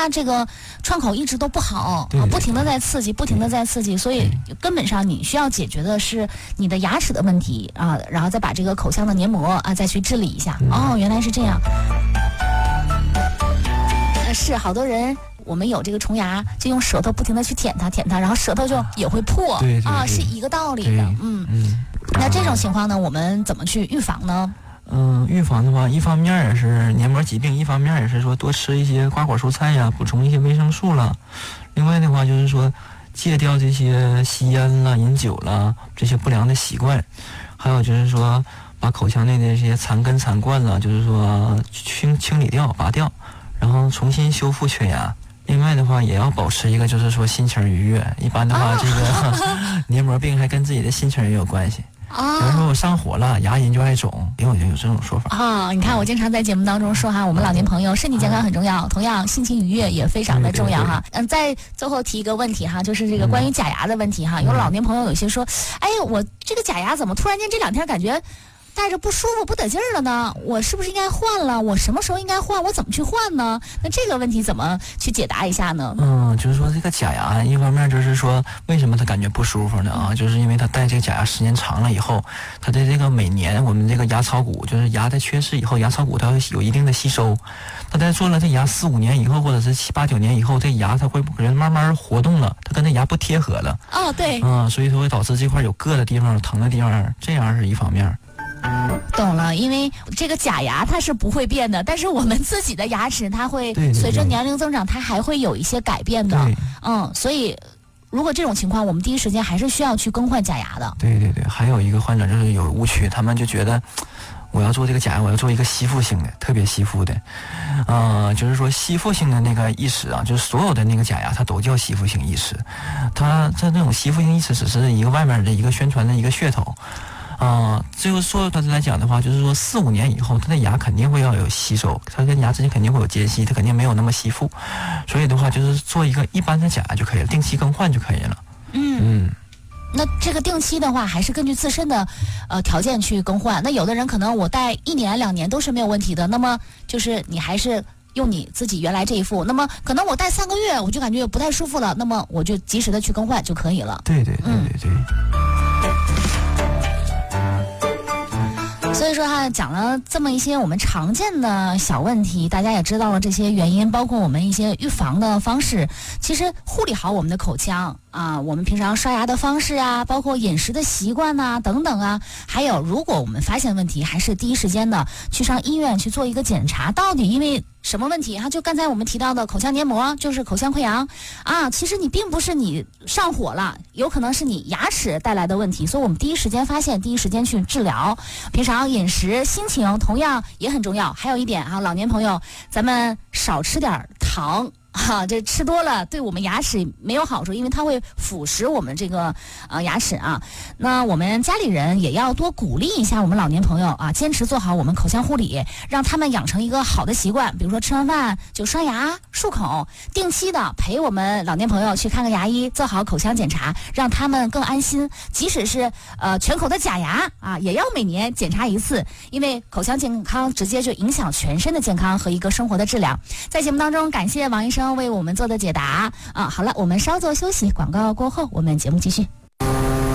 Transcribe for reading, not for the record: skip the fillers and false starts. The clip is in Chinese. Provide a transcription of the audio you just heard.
它这个创口一直都不好，不停的在刺激，不停的在刺激，所以根本上你需要解决的是你的牙齿的问题啊，然后再把这个口腔的黏膜啊再去治理一下。哦，原来是这样。是好多人。我们有这个虫牙，就用舌头不停的去舔它，然后舌头就也会破，是一个道理的。那这种情况呢，我们怎么去预防呢？ 预防的话，一方面也是黏膜疾病，一方面也是说多吃一些瓜果蔬菜呀，补充一些维生素了。另外的话，就是说戒掉这些吸烟啦、饮酒啦这些不良的习惯，还有就是说把口腔内的这些残根残冠了，就是说清理掉、拔掉，然后重新修复缺牙。另外的话，也要保持一个就是说心情愉悦。一般的话，这个黏膜病还跟自己的心情也有关系。有人说我上火了，牙龈就爱肿，也有这种说法。 你看我经常在节目当中说哈，我们老年朋友身体健康很重要，同样心情愉悦也非常的重要哈。在最后提一个问题哈，就是这个关于假牙的问题哈。有老年朋友有些说，哎，我这个假牙怎么突然间这2天感觉戴着不舒服不得劲儿了呢？我是不是应该换了？我什么时候应该换？我怎么去换呢？那这个问题怎么去解答一下呢？ 就是说这个假牙，一方面就是说为什么他感觉不舒服呢？就是因为他戴这个假牙时间长了以后，他的这个每年我们这个牙槽骨，就是牙在缺失以后，牙槽骨它会有一定的吸收。他在做了这牙4、5年以后，或者是7、8、9年以后，这牙它会慢慢活动了，它跟那牙不贴合了。 对。 所以它会导致这块有硌的地方、疼的地方，这样是一方面。 懂了，因为这个假牙它是不会变的，但是我们自己的牙齿它会随着年龄增长，它还会有一些改变的。所以如果这种情况，我们第一时间还是需要去更换假牙的。 对，还有一个患者就是有误区，他们就觉得我要做这个假牙，我要做一个吸附性的，特别吸附的。就是说吸附性的那个义齿啊，就是所有的那个假牙它都叫吸附性义齿，它这种吸附性义齿只是一个外面的一个宣传的一个噱头。最后说它来讲的话，就是说4、5年以后，它的牙肯定会要有吸收，它跟牙之间肯定会有间隙，它肯定没有那么吸附，所以的话就是做一个一般的假牙就可以了，定期更换就可以了。 那这个定期的话，还是根据自身的条件去更换。那有的人可能我戴1年、2年都是没有问题的，那么就是你还是用你自己原来这一副，那么可能我戴3个月我就感觉不太舒服了，那么我就及时的去更换就可以了。 对。 所以说哈，讲了这么一些我们常见的小问题，大家也知道了这些原因，包括我们一些预防的方式。其实护理好我们的口腔啊，我们平常刷牙的方式啊，包括饮食的习惯啊等等啊，还有如果我们发现问题，还是第一时间的去上医院去做一个检查，到底因为什么问题哈？就刚才我们提到的口腔黏膜，就是口腔溃疡啊。其实你并不是你上火了，有可能是你牙齿带来的问题，所以我们第一时间发现，第一时间去治疗。平常饮食、心情同样也很重要。还有一点哈，老年朋友，咱们少吃点糖。这吃多了对我们牙齿没有好处，因为它会腐蚀我们这个牙齿啊。那我们家里人也要多鼓励一下我们老年朋友啊，坚持做好我们口腔护理，让他们养成一个好的习惯，比如说吃完饭就刷牙漱口，定期的陪我们老年朋友去看个牙医，做好口腔检查，让他们更安心。即使是全口的假牙啊，也要每年检查1次，因为口腔健康直接就影响全身的健康和一个生活的质量。在节目当中，感谢王医生为我们做的解答啊。好了，我们稍作休息，广告过后我们节目继续。